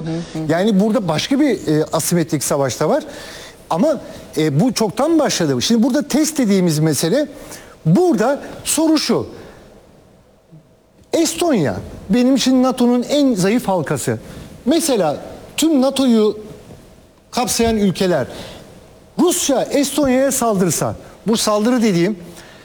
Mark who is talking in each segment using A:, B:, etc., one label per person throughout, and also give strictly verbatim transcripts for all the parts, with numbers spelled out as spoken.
A: hı hı. Yani burada başka bir e, asimetrik savaş da var. Ama e, bu çoktan başladı. Şimdi burada test dediğimiz mesele, burada soru şu. Estonya benim için NATO'nun en zayıf halkası. Mesela tüm NATO'yu kapsayan ülkeler, Rusya Estonya'ya saldırsa, bu saldırı dediğim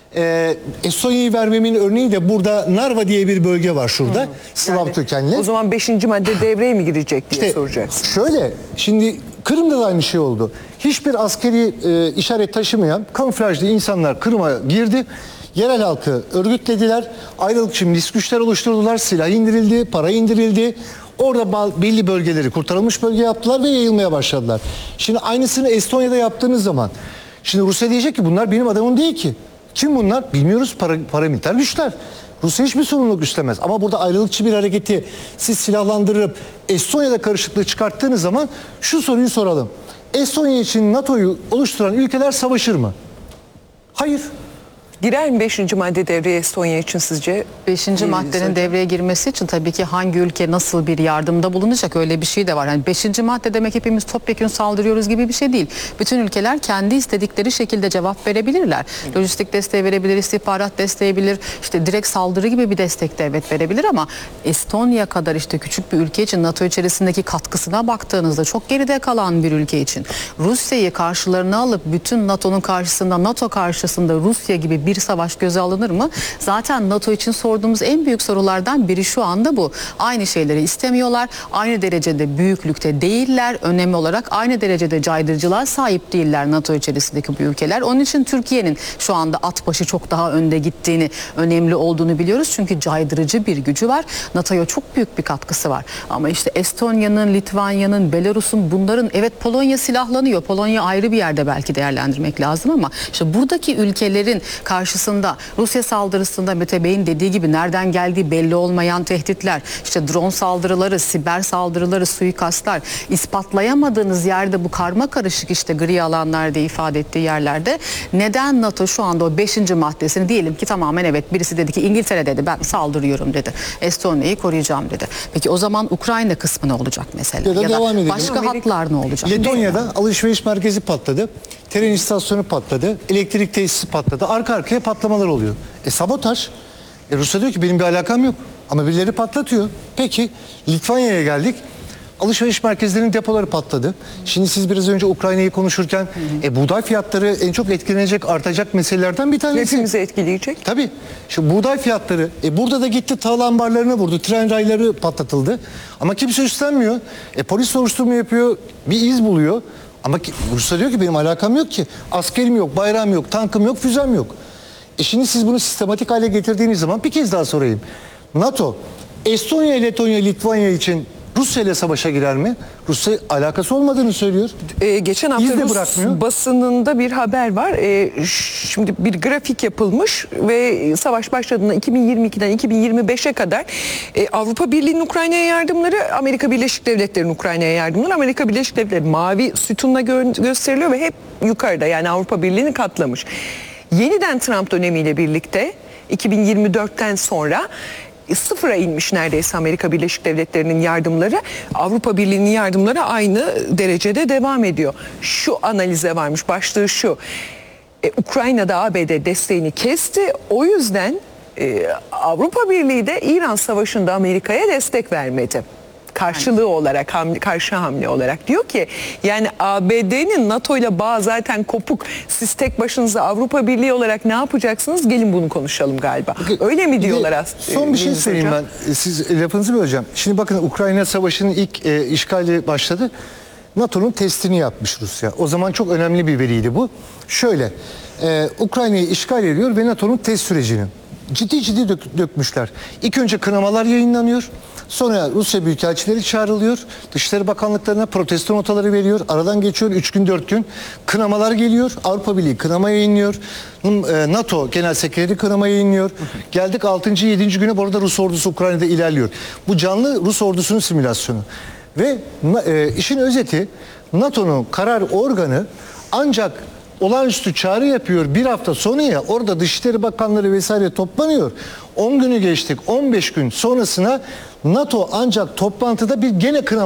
A: e, Estonya'yı vermemin örneği de burada Narva diye bir bölge var şurada, hı, Slav yani, kökenli.
B: O zaman beşinci madde devreye mi girecek diye
A: işte,
B: soracaksın.
A: Şöyle, şimdi Kırım'da da aynı şey oldu. Hiçbir askeri e, işaret taşımayan kamuflajlı insanlar Kırım'a girdi. Yerel halkı örgütlediler. Ayrılıkçı milis güçler oluşturdular. Silah indirildi, para indirildi. Orada belli bölgeleri kurtarılmış bölge yaptılar ve yayılmaya başladılar. Şimdi aynısını Estonya'da yaptığınız zaman, şimdi Rusya diyecek ki bunlar benim adamım değil ki. Kim bunlar? Bilmiyoruz. Para, paramiliter güçler. Rusya hiçbir sorumluluk üstlemez. Ama burada ayrılıkçı bir hareketi siz silahlandırıp Estonya'da karışıklığı çıkarttığınız zaman şu soruyu soralım. Estonya için NATO'yu oluşturan ülkeler savaşır mı? Hayır.
B: Girer mi beşinci madde devreye Estonya için sizce?
C: Beşinci maddenin devreye girmesi için tabii ki hangi ülke nasıl bir yardımda bulunacak, öyle bir şey de var. Yani beşinci madde demek hepimiz topyekun saldırıyoruz gibi bir şey değil. Bütün ülkeler kendi istedikleri şekilde cevap verebilirler. Lojistik desteği verebilir, istihbarat desteği bilir, işte direkt saldırı gibi bir destek de evet verebilir ama Estonya kadar işte küçük bir ülke için NATO içerisindeki katkısına baktığınızda çok geride kalan bir ülke için Rusya'yı karşılarına alıp bütün NATO'nun karşısında, NATO karşısında Rusya gibi bir savaş göze alınır mı? Zaten NATO için sorduğumuz en büyük sorulardan biri şu anda bu. Aynı şeyleri istemiyorlar. Aynı derecede büyüklükte değiller. Önemli olarak aynı derecede caydırıcılığa sahip değiller NATO içerisindeki bu ülkeler. Onun için Türkiye'nin şu anda at başı çok daha önde gittiğini, önemli olduğunu biliyoruz. Çünkü caydırıcı bir gücü var. NATO'ya çok büyük bir katkısı var. Ama işte Estonya'nın, Litvanya'nın, Belarus'un, bunların, evet Polonya silahlanıyor. Polonya ayrı bir yerde belki değerlendirmek lazım ama işte buradaki ülkelerin karşısında Rusya saldırısında Mete Bey'in dediği gibi nereden geldiği belli olmayan tehditler, işte drone saldırıları, siber saldırıları, suikastlar, ispatlayamadığınız yerde bu karma karışık işte gri alanlar diye ifade ettiği yerlerde neden NATO şu anda o beşinci maddesini diyelim ki tamamen evet birisi dedi ki İngiltere dedi ben saldırıyorum dedi. Estonya'yı koruyacağım dedi. Peki o zaman Ukrayna kısmı ne olacak mesela?
A: Ya da,
C: ya
A: devam
C: da
A: edelim.
C: başka
B: Amerika,
C: hatlar ne olacak?
A: Letonya'da alışveriş merkezi patladı. Tren istasyonu patladı. Elektrik tesisi patladı. Arka arkaya patlamalar oluyor. E sabotaj. E Rusya diyor ki benim bir alakam yok. Ama birileri patlatıyor. Peki Litvanya'ya geldik. Alışveriş merkezlerinin depoları patladı. Şimdi siz biraz önce Ukrayna'yı konuşurken hı hı. E, buğday fiyatları en çok etkilenecek, artacak meselelerden bir tanesi.
B: Hepimizi etkileyecek.
A: Tabii. Şimdi buğday fiyatları, e, burada da gitti tağla ambarlarına vurdu. Tren rayları patlatıldı. Ama kimse üstlenmiyor. E, polis soruşturma yapıyor, bir iz buluyor. Ama ki, Rusya diyor ki benim alakam yok ki. Askerim yok, bayrağım yok, tankım yok, füzem yok. E şimdi siz bunu sistematik hale getirdiğiniz zaman bir kez daha sorayım. NATO, Estonya, Letonya, Litvanya için Rusya ile savaşa girer mi? Rusya alakası olmadığını söylüyor.
B: Ee, geçen hafta Rus
A: bırakmıyor.
B: basınında bir haber var. Ee, şimdi bir grafik yapılmış ve savaş başladığında iki bin yirmi ikiden iki bin yirmi beşe kadar e, Avrupa Birliği'nin Ukrayna'ya yardımları, Amerika Birleşik Devletleri'nin Ukrayna'ya yardımları, Amerika Birleşik Devletleri mavi sütunla gö gösteriliyor ve hep yukarıda, yani Avrupa Birliği'ni katlamış. Yeniden Trump dönemiyle birlikte iki bin yirmi dörtten sonra sıfıra inmiş neredeyse Amerika Birleşik Devletleri'nin yardımları. Avrupa Birliği'nin yardımları aynı derecede devam ediyor. Şu analize varmış, başlığı şu: e, Ukrayna'da A B D desteğini kesti, o yüzden e, Avrupa Birliği de İran Savaşı'nda Amerika'ya destek vermedi. Karşılığı olarak, hamle, karşı hamle olarak diyor ki yani A B D'nin NATO ile bağı zaten kopuk. Siz tek başınıza Avrupa Birliği olarak ne yapacaksınız? Gelin bunu konuşalım galiba. Öyle mi diyorlar aslında?
A: Son bir şey söyleyeyim ben. Siz lafınızı böleceğim. Şimdi bakın, Ukrayna Savaşı'nın ilk e, işgali başladı. NATO'nun testini yapmış Rusya. O zaman çok önemli bir veriydi bu. Şöyle, e, Ukrayna'yı işgal ediyor ve NATO'nun test sürecini ciddi ciddi dök, dökmüşler. İlk önce kınamalar yayınlanıyor. Sonra Rusya büyükelçileri çağrılıyor. Dışişleri Bakanlıklarına protesto notaları veriyor. Aradan geçiyor üç gün dört gün. Kınamalar geliyor. Avrupa Birliği kınama yayınlıyor. NATO Genel Sekreteri kınama yayınlıyor. Geldik altıncı yedinci güne, bu arada Rus ordusu Ukrayna'da ilerliyor. Bu canlı Rus ordusunun simülasyonu. Ve e, işin özeti, NATO'nun karar organı ancak olağanüstü çağrı yapıyor bir hafta sonra, ya orada Dışişleri Bakanları vesaire toplanıyor. on günü geçtik, on beş gün sonrasına NATO ancak toplantıda bir gene kınama